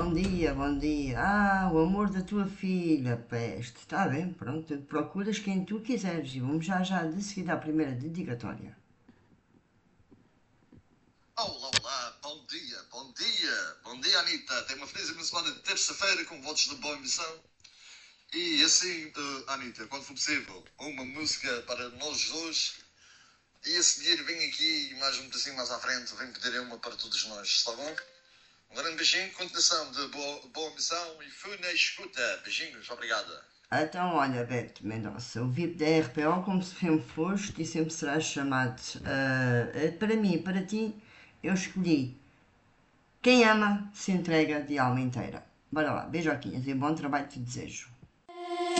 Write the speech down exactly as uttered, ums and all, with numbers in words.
Bom dia, bom dia. Ah, o amor da tua filha, peste. Está bem, pronto. Procuras quem tu quiseres e vamos já já de seguida à primeira dedicatória. Olá, olá, bom dia, bom dia, bom dia, Anitta. Tenho uma feliz abençoada de terça-feira com votos de boa emissão. E assim, eh, Anitta, quando for possível, uma música para nós dois. E a seguir, vem aqui, mais um pedacinho mais à frente, vem pedir uma para todos nós, está bom? Um grande beijinho, continuação de boa, boa emissão e fui na escuta. Beijinhos, obrigada. Então, olha, Beto Mendonça, o V I P da R P O, como sempre foste e sempre serás chamado. Ah, ah, para mim, para ti, eu escolhi quem ama se entrega de alma inteira. Bora lá, beijoquinhas e bom trabalho te desejo.